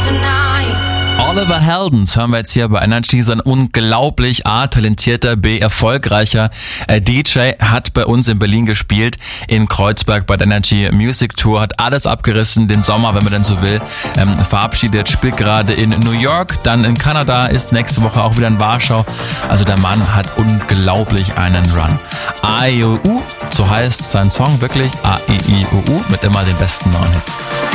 tonight. Oliver Heldens hören wir jetzt hier bei Energy, ein unglaublich A, talentierter, B, erfolgreicher DJ, hat bei uns in Berlin gespielt, in Kreuzberg bei der Energy Music Tour, hat alles abgerissen, den Sommer, wenn man denn so will, verabschiedet, spielt gerade in New York, dann in Kanada, ist nächste Woche auch wieder in Warschau. Also der Mann hat unglaublich einen Run. A-E-I-O-U, so heißt sein Song wirklich, A-E-I-O-U, mit immer den besten neuen Hits.